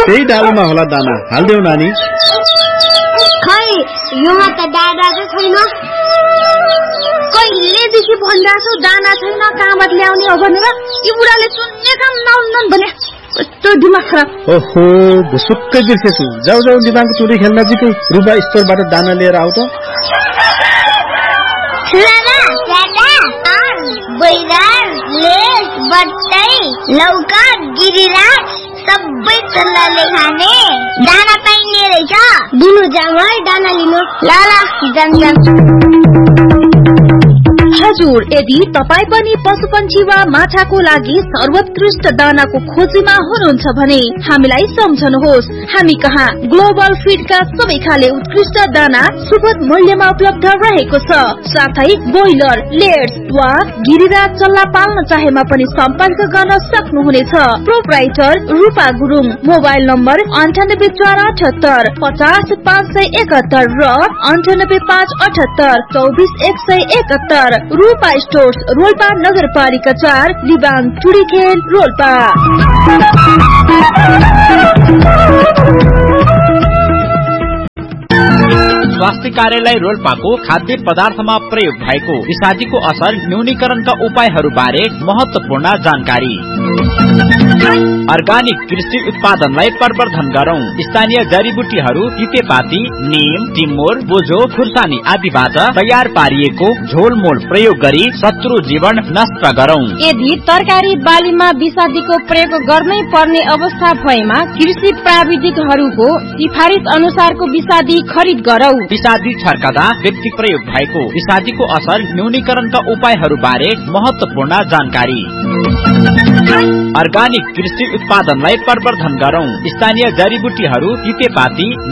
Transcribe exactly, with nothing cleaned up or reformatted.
त्यही डालोमा होला दाना, हाल्देऊ नानी। खै योमा त दाना चाहिँ छैन। कहिलेदेखि भनिरहेको छु दाना छैन, कहाँबाट ल्याउने हो भनेर। यी बुढाले सुन्ने काम नहुन्न भने कस्तो दिमाग खराब। ओहो, भुसुक्कै बिर्सेछु। जाऊ जाऊ दिमाग चोरी खेल्न जितु, रुबा स्टोरबाट दाना लिएर आऊ त। दादा दादा बैरार लेस बट्टै लौका गिरिराज सबै चल्लाले खाने दाना पाइने रहेछ। दिनु जाम है दाना लिनु। ल ल जाम जाम। हजुर, यदि तपाई पनि पशुपन्छी वा माछाको लागि सर्वोत्कृष्ट दानाको खोजीमा हुनुहुन्छ भने हामीलाई सम्झनुहोस्। हामी कहाँ ग्लोबल फीडका सबै खाले उत्कृष्ट दाना सुपथ मूल्यमा उपलब्ध रहेको छ। साथै बोइलर, लेयर्स वा गिरिराज चल्ला पाल्न चाहेमा पनि सम्पर्क गर्न सक्नुहुनेछ। प्रोप्राइटर रूपा गुरुङ, मोबाइल नम्बर अन्ठानब्बे चार अठहत्तर पचास पाँच सय एकहत्तर र अन्ठानब्बे पाँच अठहत्तर चौबिस एक सय एकहत्तर। रूपा स्टोर्स, रोल्पा नगरपालिका चार, लिबान टुडीखेल रोल्पा। स्वास्थ्य कार्यालय रोल्पाको खाद्य पदार्थमा प्रयोग भएको विषादीको असर न्यूनीकरणका उपायहरू बारे महत्वपूर्ण जानकारी। अर्गानिक कृषि उत्पादनलाई प्रवर्धन गरौं। स्थानीय जडीबुटीहरू तितेपाती, नीम, टिमुर, बोझो, खुर्सानी आदिबाट तयार पारिएको झोलमोल प्रयोग गरी शत्रु जीवन नष्ट गरौं। यदि तरकारी बालीमा विषादीको प्रयोग गर्नै पर्ने अवस्था भएमा कृषि प्राविधिकहरूको सिफारिस अनुसारको विषादी खरिद गरौं। विषादी छर्कदा व्यक्ति प्रयोग भएको विषादीको असर न्यूनीकरणका उपायहरू बारे महत्वपूर्ण जानकारी। अर्गानिक कृषि उत्पादनलाई प्रवर्धन गरौं। स्थानीय जडीबुटीहरू तितेपाती